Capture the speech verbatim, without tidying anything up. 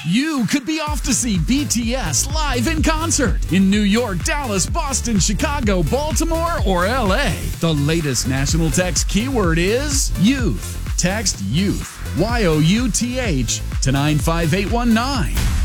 You could be off to see B T S live in concert in New York, Dallas, Boston, Chicago, Baltimore, or L A. The latest national text keyword is youth. Text youth, Y O U T H, to nine five eight one nine.